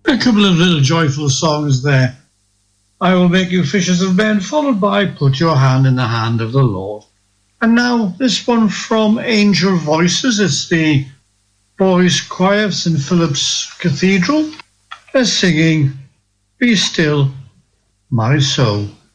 A couple of little joyful songs there. I will make you fishers of men, followed by Put Your Hand in the Hand of the Lord. And now this one from Angel Voices. It's the boys' choir of St. Philip's Cathedral. They're singing Be Still, My Soul.